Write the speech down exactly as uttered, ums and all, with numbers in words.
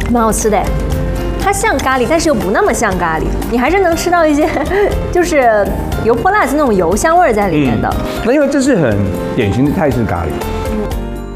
蛮好吃的。它像咖喱，但是又不那么像咖喱，你还是能吃到一些就是油泼辣子那种油香味在里面的。 嗯、那因为这是很典型的泰式咖喱。